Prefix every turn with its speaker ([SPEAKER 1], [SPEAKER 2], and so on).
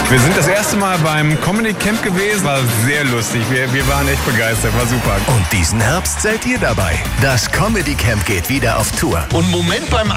[SPEAKER 1] Wir sind das erste Mal beim Comedy Camp gewesen. War sehr lustig. Wir waren echt begeistert. War super.
[SPEAKER 2] Und diesen Herbst seid ihr dabei. Das Comedy Camp geht wieder auf Tour.
[SPEAKER 3] Und Moment beim